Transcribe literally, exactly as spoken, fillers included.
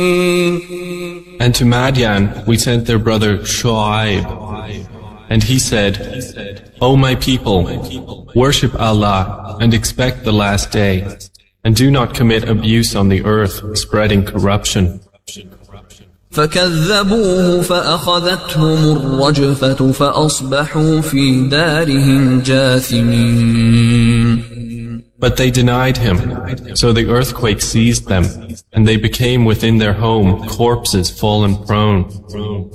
And to Madian we sent their brother Shu'aib, and he said, O my people, worship Allah and expect the last day, and do not commit abuse on the earth, spreading corruption. فكذبوه فأخذتهم الرجفة فأصبحوا في دارهم جاثمين. But they denied him, so the earthquake seized them, and they became within their home corpses fallen prone.